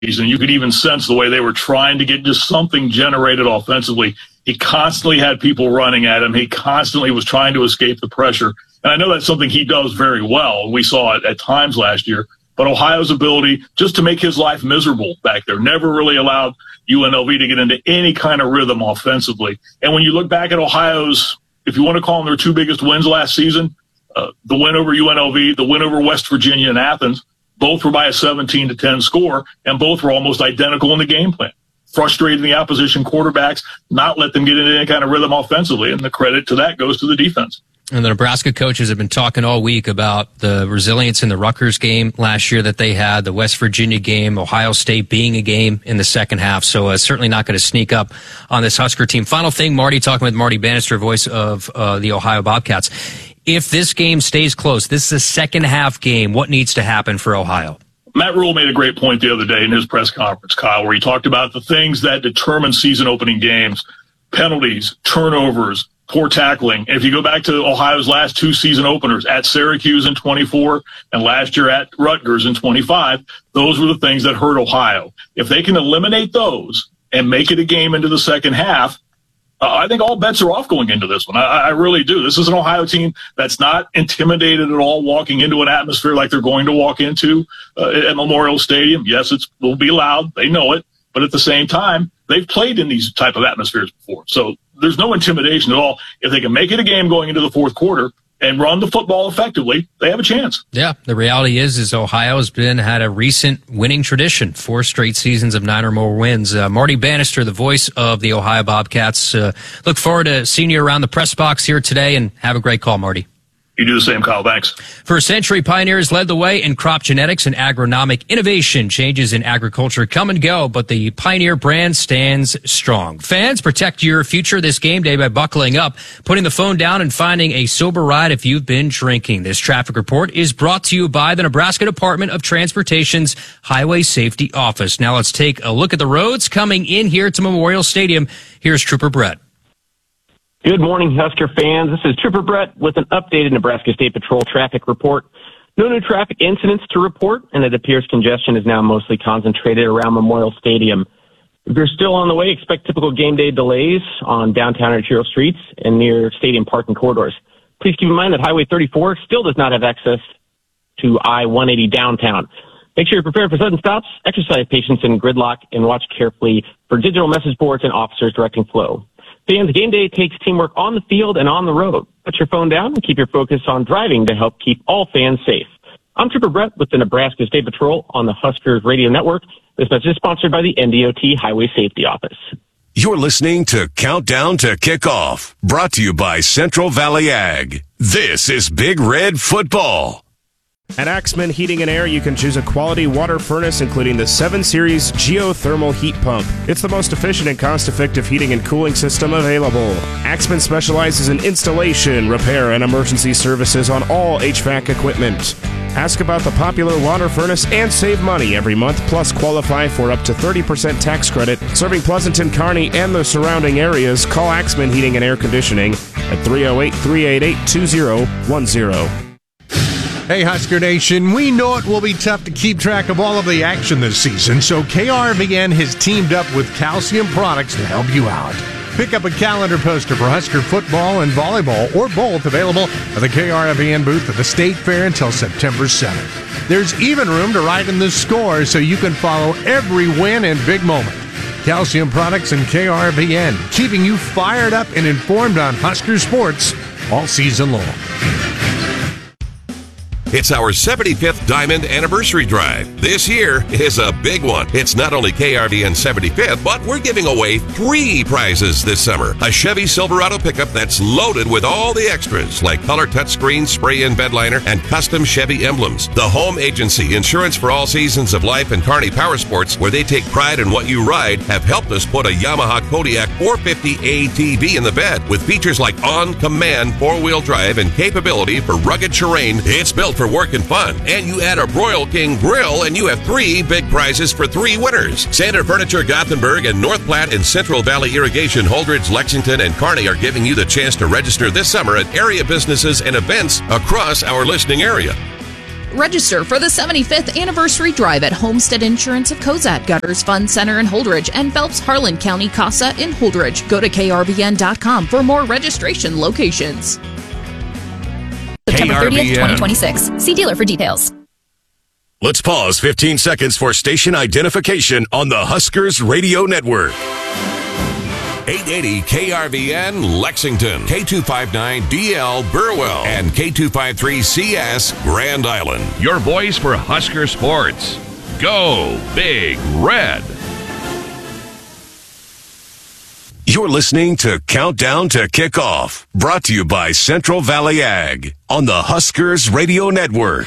And you could even sense the way they were trying to get just something generated offensively. He constantly had people running at him. He constantly was trying to escape the pressure. And I know that's something he does very well. We saw it at times last year. But Ohio's ability just to make his life miserable back there never really allowed UNLV to get into any kind of rhythm offensively. And when you look back at Ohio's, if you want to call them their two biggest wins last season, the win over UNLV, the win over West Virginia and Athens, both were by a 17-10 score, and both were almost identical in the game plan. Frustrating the opposition quarterbacks, not let them get into any kind of rhythm offensively, and the credit to that goes to the defense. And the Nebraska coaches have been talking all week about the resilience in the Rutgers game last year that they had, the West Virginia game, Ohio State being a game in the second half. So certainly not going to sneak up on this Husker team. Final thing, Marty, talking with Marty Bannister, voice of the Ohio Bobcats. If this game stays close, this is a second half game, what needs to happen for Ohio? Matt Rule made a great point the other day in his press conference, Kyle, where he talked about the things that determine season opening games, penalties, turnovers, poor tackling. And if you go back to Ohio's last two season openers at Syracuse in 24 and last year at Rutgers in 25, those were the things that hurt Ohio. If they can eliminate those and make it a game into the second half, I think all bets are off going into this one. I really do. This is an Ohio team that's not intimidated at all walking into an atmosphere like they're going to walk into at Memorial Stadium. Yes, it will be loud. They know it. But at the same time, they've played in these type of atmospheres before. So there's no intimidation at all. If they can make it a game going into the fourth quarter and run the football effectively, they have a chance. Yeah, the reality is Ohio has had a recent winning tradition, 4 straight seasons of 9 or more wins. Marty Bannister, the voice of the Ohio Bobcats. Look forward to seeing you around the press box here today, and have a great call, Marty. You do the same, Kyle. Thanks. For a century, Pioneers led the way in crop genetics and agronomic innovation. Changes in agriculture come and go, but the Pioneer brand stands strong. Fans, protect your future this game day by buckling up, putting the phone down, and finding a sober ride if you've been drinking. This traffic report is brought to you by the Nebraska Department of Transportation's Highway Safety Office. Now let's take a look at the roads coming in here to Memorial Stadium. Here's Trooper Brett. Good morning, Husker fans. This is Trooper Brett with an updated Nebraska State Patrol traffic report. No new traffic incidents to report, and it appears congestion is now mostly concentrated around Memorial Stadium. If you're still on the way, expect typical game day delays on downtown arterial streets and near stadium parking corridors. Please keep in mind that Highway 34 still does not have access to I-180 downtown. Make sure you're prepared for sudden stops, exercise patience in gridlock, and watch carefully for digital message boards and officers directing flow. Fans, game day takes teamwork on the field and on the road. Put your phone down and keep your focus on driving to help keep all fans safe. I'm Trooper Brett with the Nebraska State Patrol on the Huskers Radio Network. This message is sponsored by the NDOT Highway Safety Office. You're listening to Countdown to Kickoff, brought to you by Central Valley Ag. This is Big Red Football. At Axman Heating and Air, you can choose a quality water furnace, including the 7 Series Geothermal Heat Pump. It's the most efficient and cost-effective heating and cooling system available. Axman specializes in installation, repair, and emergency services on all HVAC equipment. Ask about the popular water furnace and save money every month, plus qualify for up to 30% tax credit. Serving Pleasanton, Kearney, and the surrounding areas, call Axman Heating and Air Conditioning at 308-388-2010. Hey, Husker Nation, we know it will be tough to keep track of all of the action this season, so KRVN has teamed up with Calcium Products to help you out. Pick up a calendar poster for Husker football and volleyball, or both, available at the KRVN booth at the State Fair until September 7th. There's even room to write in the score so you can follow every win and big moment. Calcium Products and KRVN, keeping you fired up and informed on Husker sports all season long. It's our 75th Diamond Anniversary Drive. This year is a big one. It's not only KRVN's 75th, but we're giving away 3 prizes this summer. A Chevy Silverado pickup that's loaded with all the extras, like color touchscreen, spray-in bed liner, and custom Chevy emblems. The Home Agency, insurance for all seasons of life, and Kearney Power Sports, where they take pride in what you ride, have helped us put a Yamaha Kodiak 450 ATV in the bed. With features like on-command 4-wheel drive and capability for rugged terrain, it's built for work and fun. And you add a Broil King grill and you have 3 big prizes for 3 winners. Sander Furniture Gothenburg and North Platte and Central Valley Irrigation Holdridge, Lexington, and Kearney are giving you the chance to register this summer at area businesses and events across our listening area. Register for the 75th anniversary drive at Homestead Insurance of Cozad, Gutters Fund Center in Holdridge, and Phelps Harlan County CASA in Holdridge. Go to krvn.com for more registration locations. September 30th, 2026. See dealer for details. Let's pause 15 seconds for station identification on the Huskers Radio Network. 880 KRVN Lexington, K259DL Burwell, and K253CS Grand Island. Your voice for Husker sports. Go Big Red. You're listening to Countdown to Kickoff, brought to you by Central Valley Ag on the Huskers Radio Network.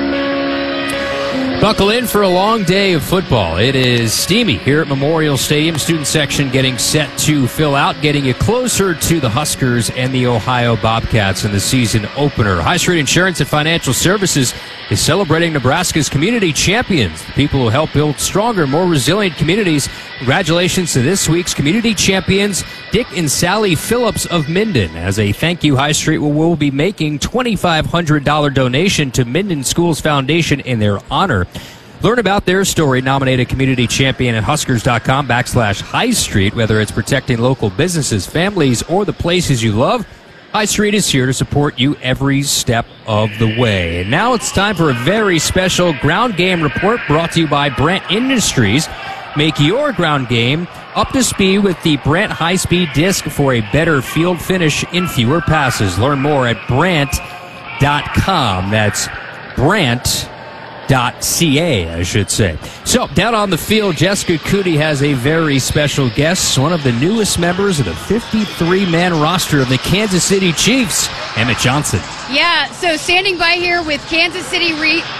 Buckle in for a long day of football. It is steamy here at Memorial Stadium. Student section getting set to fill out, getting you closer to the Huskers and the Ohio Bobcats in the season opener. High Street Insurance and Financial Services is celebrating Nebraska's community champions, the people who help build stronger, more resilient communities. Congratulations to this week's community champions, Dick and Sally Phillips of Minden. As a thank you, High Street will be making $2,500 donation to Minden Schools Foundation in their honor. Learn about their story. Nominate a community champion at Huskers.com/High Street. Whether it's protecting local businesses, families, or the places you love, High Street is here to support you every step of the way. And now it's time for a very special ground game report brought to you by Brandt Industries. Make your ground game up to speed with the Brandt high-speed disc for a better field finish in fewer passes. Learn more at Brandt.com. That's Brandt.ca, I should say. So, down on the field, Jessica Cootie has a very special guest, one of the newest members of the 53-man roster of the Kansas City Chiefs, Emmett Johnson. Yeah, so standing by here with Kansas City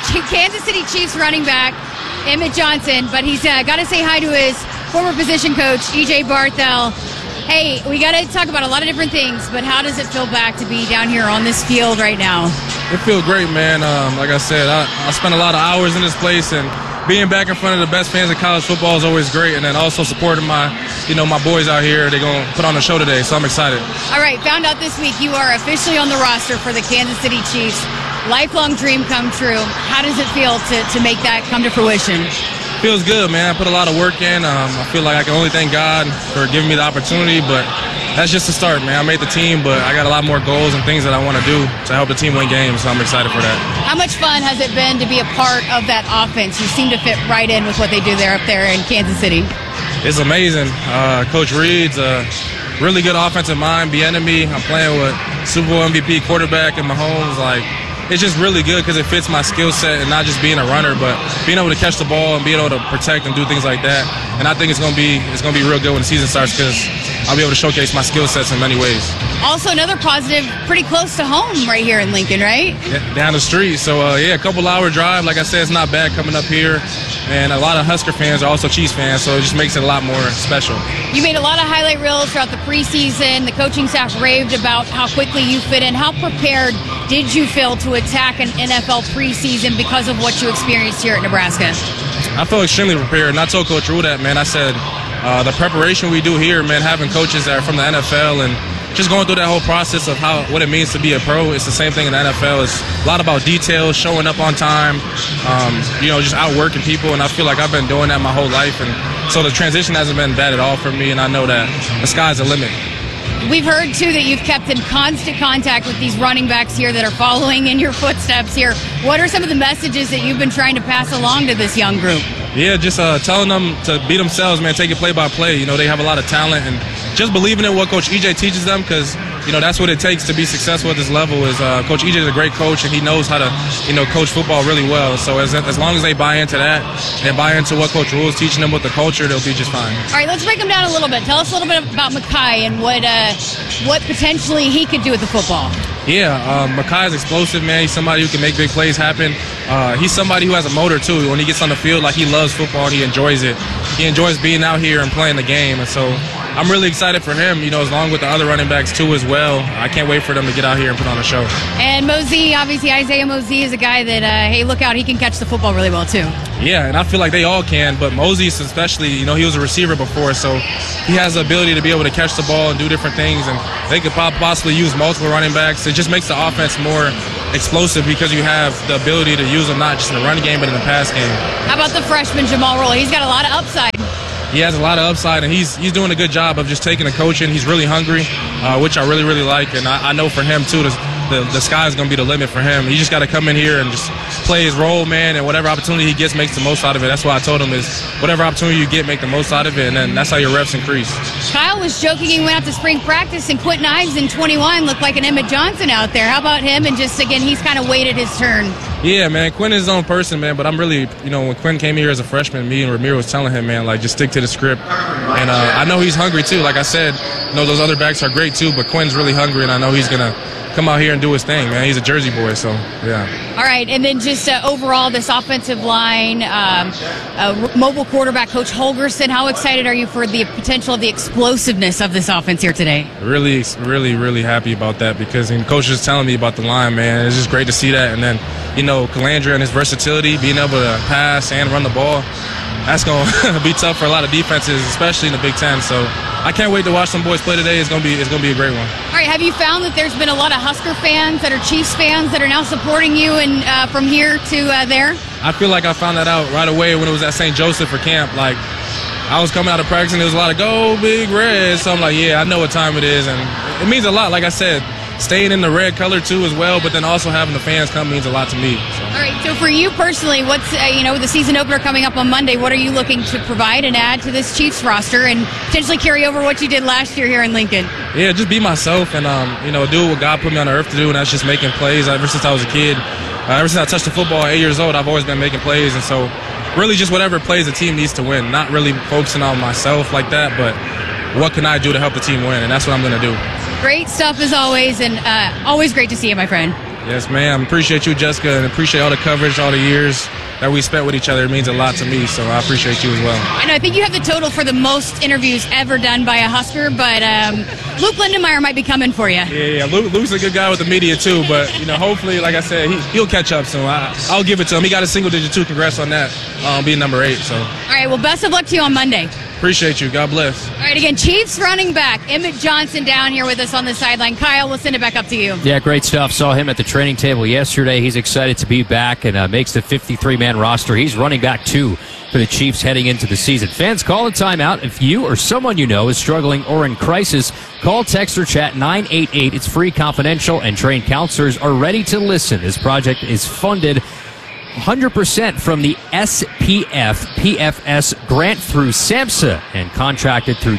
Chiefs running back, Emmett Johnson, but he's got to say hi to his former position coach, E.J. Barthel. Hey, we got to talk about a lot of different things, but how does it feel back to be down here on this field right now? It feels great, man. Like I said, I spent a lot of hours in this place, and being back in front of the best fans of college football is always great. And then also supporting my boys out here. They're going to put on a show today, so I'm excited. All right, found out this week you are officially on the roster for the Kansas City Chiefs. Lifelong dream come true. How does it feel to make that come to fruition? Feels good, man. I put a lot of work in. I feel like I can only thank God for giving me the opportunity, but that's just the start, man. I made the team, but I got a lot more goals and things that I want to do to help the team win games, so I'm excited for that. How much fun has it been to be a part of that offense? You seem to fit right in with what they do there up there in Kansas City. It's amazing. Coach Reed's a really good offensive mind. Bieniemy, I'm playing with Super Bowl MVP quarterback and Mahomes. It's just really good because it fits my skill set and not just being a runner, but being able to catch the ball and being able to protect and do things like that. And I think it's gonna be real good when the season starts because I'll be able to showcase my skill sets in many ways. Also, another positive, pretty close to home right here in Lincoln, right? Yeah, down the street. So a couple-hour drive. Like I said, it's not bad coming up here. And a lot of Husker fans are also Chiefs fans, so it just makes it a lot more special. You made a lot of highlight reels throughout the preseason. The coaching staff raved about how quickly you fit in. How prepared did you feel to attack an NFL preseason because of what you experienced here at Nebraska? I feel extremely prepared, and I told Coach Rule that, man. I said, the preparation we do here, man, having coaches that are from the NFL and just going through that whole process of what it means to be a pro, it's the same thing in the NFL. It's a lot about details, showing up on time, just outworking people, and I feel like I've been doing that my whole life, and so the transition hasn't been bad at all for me, and I know that the sky's the limit. We've heard, too, that you've kept in constant contact with these running backs here that are following in your footsteps here. What are some of the messages that you've been trying to pass along to this young group? Yeah, just telling them to be themselves, man, take it play by play. They have a lot of talent, and just believing in what Coach EJ teaches them, because that's what it takes to be successful at this level. Is Coach EJ is a great coach, and he knows how to coach football really well. So as long as they buy into that and buy into what Coach Rule is teaching them with the culture, they'll be just fine. All right, let's break them down a little bit. Tell us a little bit about Mekhi and what potentially he could do with the football. Yeah, Mekhi is explosive, man. He's somebody who can make big plays happen. He's somebody who has a motor, too. When he gets on the field, he loves football and he enjoys it. He enjoys being out here and playing the game. And so I'm really excited for him, along with the other running backs, too, as well. I can't wait for them to get out here and put on a show. And Mosey, obviously, Isaiah Mosey is a guy that, hey, look out, he can catch the football really well, too. Yeah, and I feel like they all can, but Mosey especially, he was a receiver before, so he has the ability to be able to catch the ball and do different things, and they could possibly use multiple running backs. It just makes the offense more explosive because you have the ability to use him not just in the run game but in the pass game. How about the freshman Jamal Rolle? He's got a lot of upside. He has a lot of upside, and he's doing a good job of just taking the coaching. He's really hungry, which I really, really like. And I know for him, too, the sky is going to be the limit for him. He just got to come in here and just play his role, man, and whatever opportunity he gets, makes the most out of it. That's why I told him is whatever opportunity you get, make the most out of it, and then that's how your reps increase. Kyle was joking he went out to spring practice, and Quentin Ives in 21 looked like an Emmett Johnson out there. How about him? And just, again, he's kind of waited his turn. Yeah, man, Quinn is his own person, man, but I'm really, when Quinn came here as a freshman, me and Ramiro was telling him, man, like, just stick to the script. And I know he's hungry, too. Like I said, those other backs are great, too, but Quinn's really hungry, and I know he's going to come out here and do his thing, man. He's a Jersey boy, so, yeah. All right, and then just overall, this offensive line, mobile quarterback, Coach Holgorsen, how excited are you for the potential of the explosiveness of this offense here today? Really, really, really happy about that because Coach was telling me about the line, man. It's just great to see that. And then, Calandra and his versatility, being able to pass and run the ball, that's going to be tough for a lot of defenses, especially in the Big Ten. So I can't wait to watch some boys play today. It's going to be a great one. All right, have you found that there's been a lot of Husker fans that are Chiefs fans that are now supporting you and from here to there? I feel like I found that out right away when it was at St. Joseph for camp. Like, I was coming out of practice and there was a lot of "Go Big Red." So I'm like, yeah, I know what time it is. And it means a lot. Like I said, staying in the red color too as well, but then also having the fans come means a lot to me. So. All right, so for you personally, what's, with the season opener coming up on Monday, what are you looking to provide and add to this Chiefs roster and potentially carry over what you did last year here in Lincoln? Yeah, just be myself and, do what God put me on the earth to do, and that's just making plays. Ever since I was a kid, ever since I touched the football at 8 years old, I've always been making plays, and so really just whatever plays the team needs to win, not really focusing on myself like that, but what can I do to help the team win, and that's what I'm going to do. Great stuff as always, and always great to see you, my friend. Yes, ma'am. Appreciate you, Jessica, and appreciate all the coverage, all the years that we spent with each other. It means a lot to me, so I appreciate you as well. I know. I think you have the total for the most interviews ever done by a Husker, but Luke Lindenmeyer might be coming for you. Yeah. Luke's a good guy with the media, too, but, hopefully, like I said, he'll catch up soon. I'll give it to him. He got a single digit, too. Congrats on that, being number 8. So. All right, well, best of luck to you on Monday. Appreciate you. God bless. All right, again, Chiefs running back Emmett Johnson down here with us on the sideline. Kyle, we'll send it back up to you. Yeah, great stuff. Saw him at the training table yesterday. He's excited to be back and makes the 53-man roster. He's running back 2 for the Chiefs heading into the season. Fans, call a timeout. If you or someone you know is struggling or in crisis, call, text, or chat 988. It's free, confidential, and trained counselors are ready to listen. This project is funded 100% from the SPF PFS grant through SAMHSA and contracted through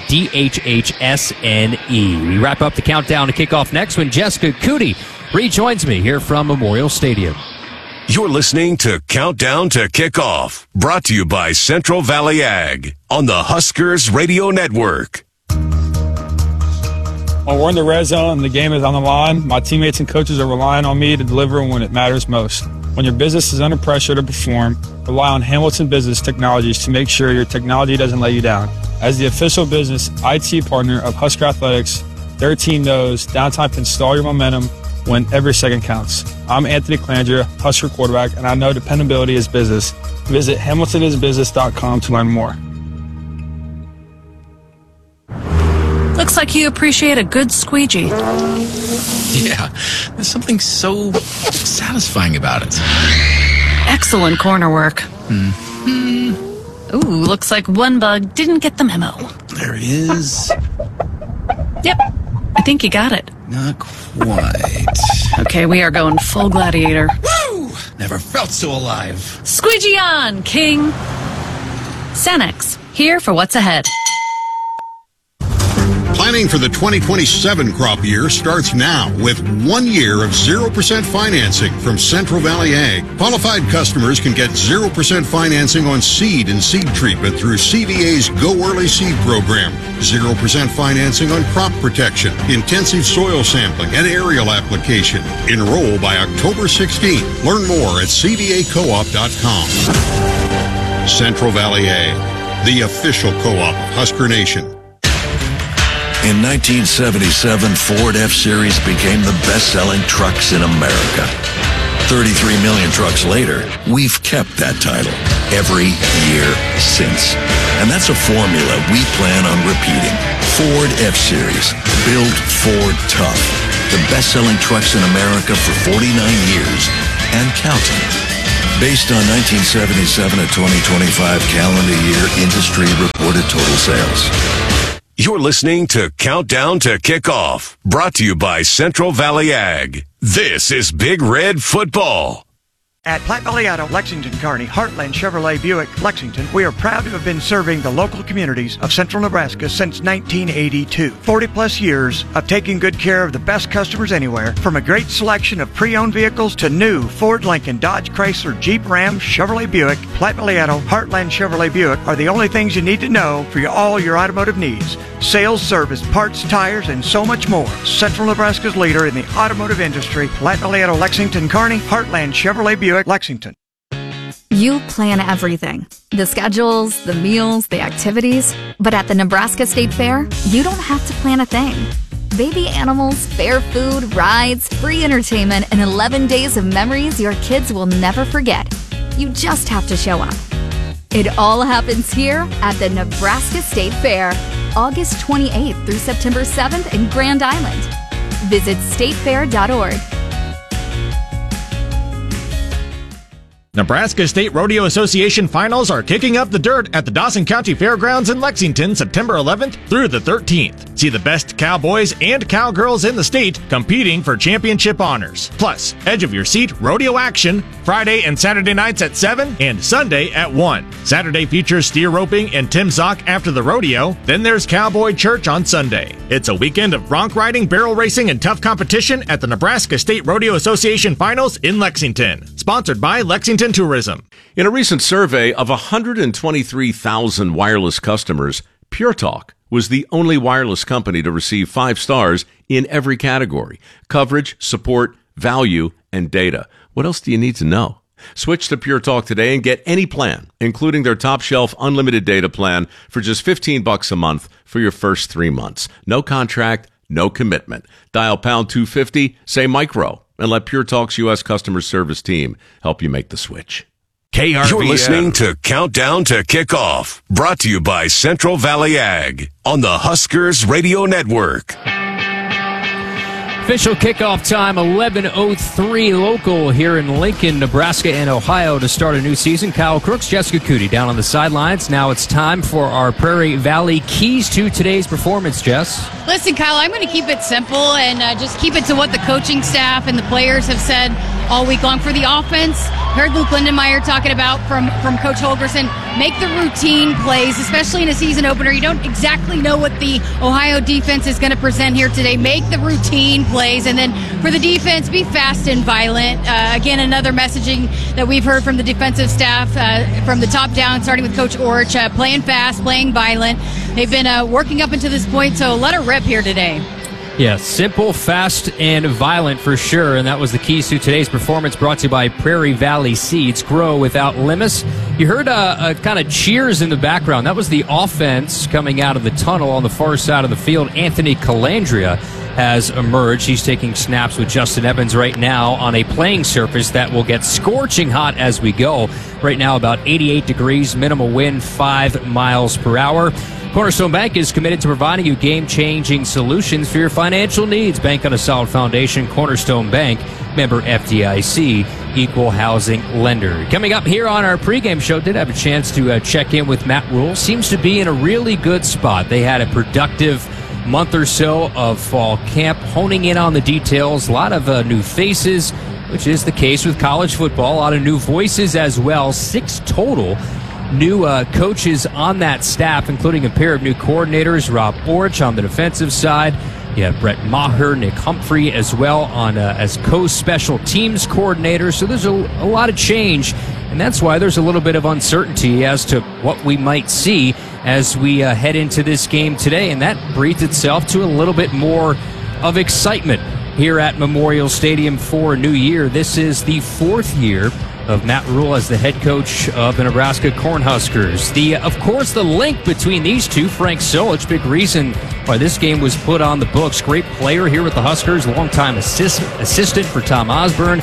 DHHSNE. We wrap up the countdown to kickoff next when Jessica Cootie rejoins me here from Memorial Stadium. You're listening to Countdown to Kickoff, brought to you by Central Valley Ag on the Huskers Radio Network. When we're in the red zone and the game is on the line, my teammates and coaches are relying on me to deliver when it matters most. When your business is under pressure to perform, rely on Hamilton Business Technologies to make sure your technology doesn't let you down. As the official business IT partner of Husker Athletics, their team knows downtime can stall your momentum when every second counts. I'm Anthony Calandra, Husker quarterback, and I know dependability is business. Visit hamiltonisbusiness.com to learn more. Looks like you appreciate a good squeegee. Yeah, there's something so satisfying about it. Excellent corner work. Mm-hmm. Ooh, looks like one bug didn't get the memo. There he is. Yep, I think you got it. Not quite. Okay, we are going full gladiator. Woo! Never felt so alive. Squeegee on, King. Sanex, here for what's ahead. Planning for the 2027 crop year starts now with 1 year of 0% financing from Central Valley Ag. Qualified customers can get 0% financing on seed and seed treatment through CVA's Go Early Seed program. 0% financing on crop protection, intensive soil sampling, and aerial application. Enroll by October 16th. Learn more at cvacoop.com. Central Valley Ag, the official co-op of Husker Nation. In 1977, Ford F-Series became the best-selling trucks in America. 33 million trucks later, we've kept that title every year since. And that's a formula we plan on repeating. Ford F-Series, built Ford tough. the best-selling trucks in America for 49 years and counting. Based on 1977 to 2025 calendar year industry reported total sales. You're listening to Countdown to Kickoff, brought to you by Central Valley Ag. This is Big Red Football. At Platte Valley Auto, Lexington, Kearney, Heartland Chevrolet Buick, Lexington, we are proud to have been serving the local communities of central Nebraska since 1982. 40-plus years of taking good care of the best customers anywhere, from a great selection of pre-owned vehicles to new Ford, Lincoln, Dodge, Chrysler, Jeep, Ram, Chevrolet Buick. Platte Valley Auto, Heartland Chevrolet Buick are the only things you need to know for all your automotive needs. Sales, service, parts, tires, and so much more. Central Nebraska's leader in the automotive industry, Platte Valley Auto, Lexington, Kearney, Heartland Chevrolet Buick, Lexington. You plan everything. The schedules, the meals, the activities. But at the Nebraska State Fair, you don't have to plan a thing. Baby animals, fair food, rides, free entertainment, and 11 days of memories your kids will never forget. You just have to show up. It all happens here at the Nebraska State Fair, August 28th through September 7th in Grand Island. Visit statefair.org. Nebraska State Rodeo Association finals are kicking up the dirt at the Dawson County Fairgrounds in Lexington, September 11th through the 13th. See the best cowboys and cowgirls in the state competing for championship honors. Plus, edge of your seat rodeo action Friday and Saturday nights at 7 and Sunday at 1. Saturday features steer roping and Tim Zock after the rodeo. Then there's Cowboy Church on Sunday. It's a weekend of bronc riding, barrel racing, and tough competition at the Nebraska State Rodeo Association finals in Lexington. Sponsored by Lexington Tourism. In a recent survey of 123,000 wireless customers, Pure Talk was the only wireless company to receive 5 stars in every category: coverage, support, value, and data. What else do you need to know? Switch to Pure Talk today and get any plan, including their top shelf unlimited data plan for just $15 a month for your first 3 months. No contract, no commitment. Dial pound 250, say micro, and let Pure Talk's U.S. customer service team help you make the switch. KRVN. You're listening to Countdown to Kickoff, brought to you by Central Valley Ag on the Huskers Radio Network. Official kickoff time, 11:03 local here in Lincoln, Nebraska and Ohio to start a new season. Kyle Crooks, Jessica Cootie down on the sidelines. Now it's time for our Prairie Valley keys to today's performance, Jess. Listen, Kyle, I'm going to keep it simple and just keep it to what the coaching staff and the players have said all week long. For the offense, heard Luke Lindenmeyer talking about from Coach Holgerson, make the routine plays, especially in a season opener. You don't exactly know what the Ohio defense is going to present here today. Make the routine plays. And then for the defense, be fast and violent. Again, another messaging that we've heard from the defensive staff from the top down, starting with Coach Orch, playing fast, playing violent. They've been working up until this point, so let her rip here today. Yeah, simple, fast, and violent for sure. And that was the keys to today's performance, brought to you by Prairie Valley Seeds. Grow without limits. You heard kind of cheers in the background. That was the offense coming out of the tunnel on the far side of the field. Anthony Calandria has emerged. He's taking snaps with Justin Evans right now on a playing surface that will get scorching hot as we go. Right now about 88 degrees, minimal wind 5 miles per hour. Cornerstone Bank is committed to providing you game-changing solutions for your financial needs. Bank on a solid foundation. Cornerstone Bank, member FDIC, equal housing lender. Coming up here on our pregame show, did have a chance to check in with Matt Rhule. Seems to be in a really good spot. They had a productive month or so of fall camp, honing in on the details. A lot of new faces, which is the case with college football. A lot of new voices as well. 6 total new coaches on that staff, including a pair of new coordinators. Rob Orch on the defensive side. You have Brett Maher, Nick Humphrey as well on as co-special teams coordinators. So there's a lot of change, and that's why there's a little bit of uncertainty as to what we might see as we head into this game today. And that breathes itself to a little bit more of excitement here at Memorial Stadium for a new year. This is the 4th year of Matt Rhule as the head coach of the Nebraska Cornhuskers. Of course, the link between these two, Frank Solich, big reason why this game was put on the books. Great player here with the Huskers, longtime assistant for Tom Osborne.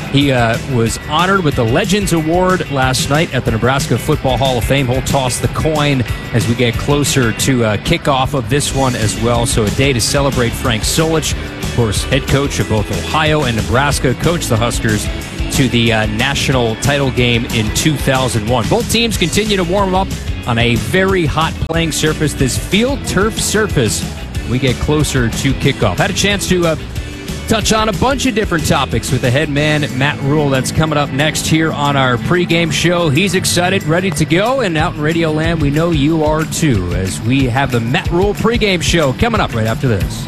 He was honored with the Legends Award last night at the Nebraska Football Hall of Fame. He'll toss the coin as we get closer to kickoff of this one as well. So a day to celebrate Frank Solich, of course, head coach of both Ohio and Nebraska, coached the Huskers to the national title game in 2001. Both teams continue to warm up on a very hot playing surface, this field turf surface. We get closer to kickoff. Had a chance to touch on a bunch of different topics with the head man, Matt Rhule. That's coming up next here on our pregame show. He's excited, ready to go, and out in Radio Land, we know you are too, as we have the Matt Rhule pregame show coming up right after this.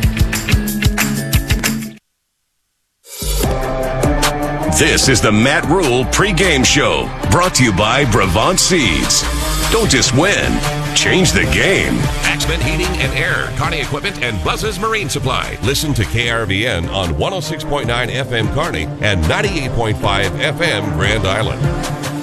This is the Matt Rhule pregame show, brought to you by Brevant Seeds. Don't just win, change the game. Axman Heating and Air, Kearney Equipment, and Buzz's Marine Supply. Listen to KRVN on 106.9 FM Kearney and 98.5 FM Grand Island.